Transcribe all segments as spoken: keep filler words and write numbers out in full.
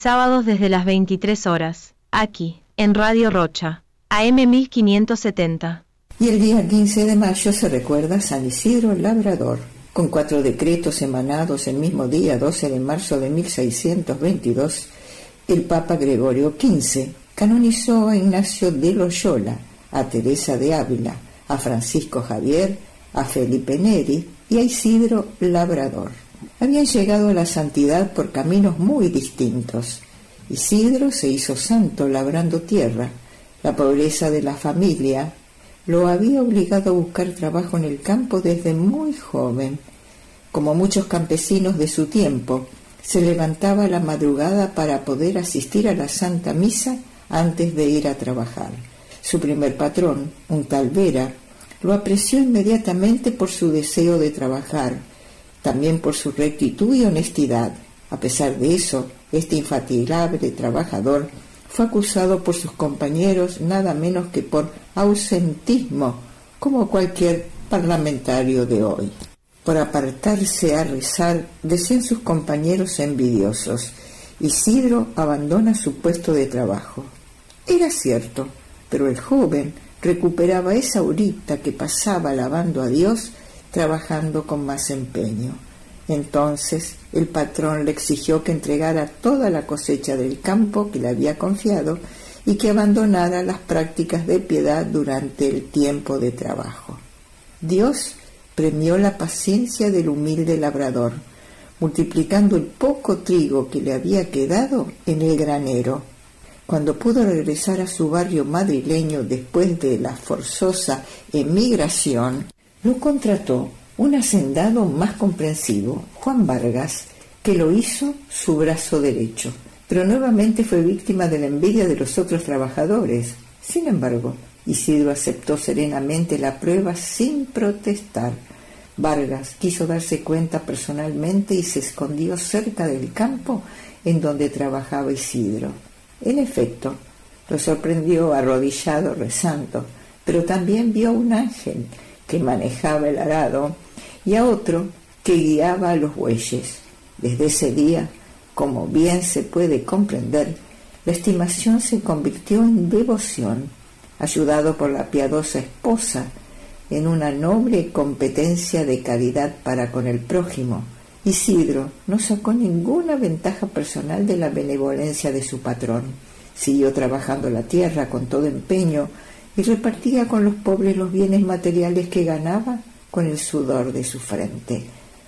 Sábados desde las veintitrés horas, aquí, en Radio Rocha, A M mil quinientos setenta. Y el día quince de mayo se recuerda a San Isidro Labrador. Con cuatro decretos emanados el mismo día, doce de marzo de mil seiscientos veintidós, el Papa Gregorio quince canonizó a Ignacio de Loyola, a Teresa de Ávila, a Francisco Javier, a Felipe Neri y a Isidro Labrador. Habían llegado a la santidad por caminos muy distintos. Isidro se hizo santo labrando tierra. La pobreza de la familia lo había obligado a buscar trabajo en el campo desde muy joven. Como muchos campesinos de su tiempo, se levantaba a la madrugada para poder asistir a la Santa Misa antes de ir a trabajar. Su primer patrón, un tal Vera, lo apreció inmediatamente por su deseo de trabajar, también por su rectitud y honestidad. A pesar de eso, este infatigable trabajador fue acusado por sus compañeros nada menos que por ausentismo, como cualquier parlamentario de hoy. Por apartarse a rezar, decían sus compañeros envidiosos, Isidro abandona su puesto de trabajo. Era cierto, pero el joven recuperaba esa horita que pasaba alabando a Dios, trabajando con más empeño. Entonces el patrón le exigió que entregara toda la cosecha del campo que le había confiado y que abandonara las prácticas de piedad durante el tiempo de trabajo. Dios premió la paciencia del humilde labrador, multiplicando el poco trigo que le había quedado en el granero. Cuando pudo regresar a su barrio madrileño después de la forzosa emigración, lo contrató un hacendado más comprensivo, Juan Vargas, que lo hizo su brazo derecho, pero nuevamente fue víctima de la envidia de los otros trabajadores. Sin embargo, Isidro aceptó serenamente la prueba sin protestar. Vargas quiso darse cuenta personalmente y se escondió cerca del campo en donde trabajaba Isidro. En efecto, lo sorprendió arrodillado rezando, pero también vio a un ángel que manejaba el arado y a otro que guiaba a los bueyes. Desde ese día, como bien se puede comprender, la estimación se convirtió en devoción, ayudado por la piadosa esposa en una noble competencia de caridad para con el prójimo. Isidro no sacó ninguna ventaja personal de la benevolencia de su patrón. Siguió trabajando la tierra con todo empeño y repartía con los pobres los bienes materiales que ganaba con el sudor de su frente.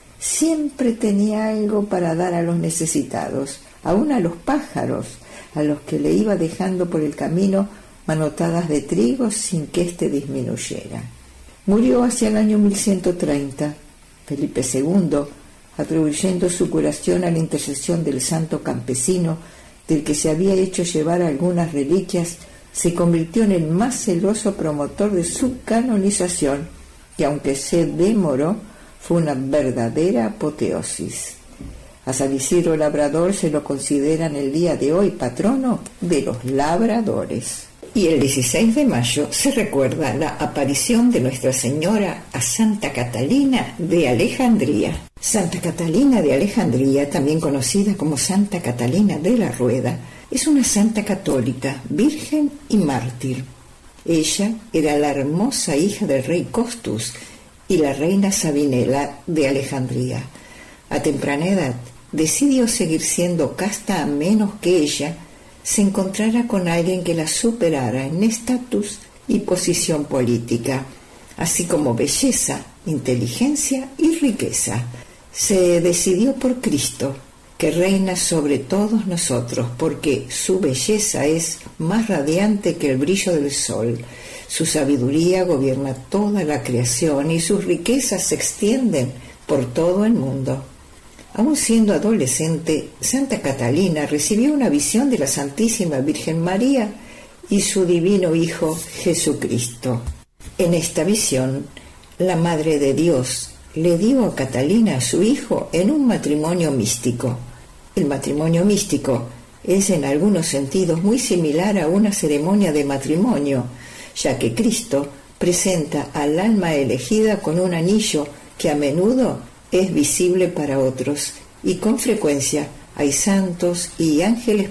Siempre tenía algo para dar a los necesitados, aun a los pájaros, a los que le iba dejando por el camino manotadas de trigo sin que éste disminuyera. Murió hacia el año mil ciento treinta. Felipe segundo, atribuyendo su curación a la intercesión del santo campesino, del que se había hecho llevar algunas reliquias, se convirtió en el más celoso promotor de su canonización, que aunque se demoró, fue una verdadera apoteosis. A San Isidro Labrador se lo considera en el día de hoy patrono de los labradores. Y el dieciséis de mayo se recuerda la aparición de Nuestra Señora a Santa Catalina de Alejandría. Santa Catalina de Alejandría, también conocida como Santa Catalina de la Rueda, es una santa católica, virgen y mártir. Ella era la hermosa hija del rey Costus y la reina Sabinela de Alejandría. A temprana edad decidió seguir siendo casta a menos que ella se encontrara con alguien que la superara en estatus y posición política, así como belleza, inteligencia y riqueza. Se decidió por Cristo, que reina sobre todos nosotros, porque su belleza es más radiante que el brillo del sol, su sabiduría gobierna toda la creación y sus riquezas se extienden por todo el mundo. Aún siendo adolescente, Santa Catalina recibió una visión de la Santísima Virgen María y su divino Hijo Jesucristo. En esta visión, la Madre de Dios le dio a Catalina a su hijo en un matrimonio místico. El matrimonio místico es en algunos sentidos muy similar a una ceremonia de matrimonio, ya que Cristo presenta al alma elegida con un anillo que a menudo es visible para otros, y con frecuencia hay santos y ángeles